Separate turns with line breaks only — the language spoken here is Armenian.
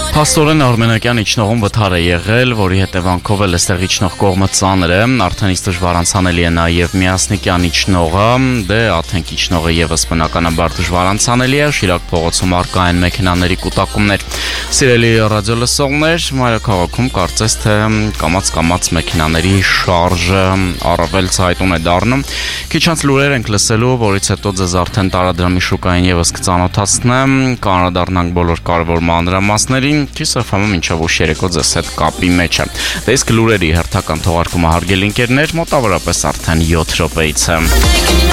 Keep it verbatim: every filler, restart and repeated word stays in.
Փաստորեն Արմենակյան իջնողում վթար է եղել, որի հետևանքով էլ այստեղ իջնող կողմը ծանր է, արդեն իսկ դժվար անցանելի է նաև Միասնիկյան իջնողը, դե Աթենք իջնողը եւս բնականաբար դժվար անցանելի է, Շիրակ փողոցում առկա են մեքենաների կուտակումներ։ Սիրելի ռադիոլսողներ, մայրաքաղաքում կարծես թե կամաց-կամաց մեքենաների շարժը առավել ցայտուն է դառնում։ Քիչ անց լուրեր ենք լսելու, որից հետո ձեզ արդեն տարադրամի շուկային եւս կծանոթացնեմ, կանրադառնանք բոլոր կարևոր մանրամասներին։ Kiss F M-ը մինչև ուշ երեկո ձեզ հետ կապի մեջ է։ Դե իսկ լուրերի հերթական թողարկումը հարգելի ընկերներ, մոտավորապես արդեն յոթ րոպեից է։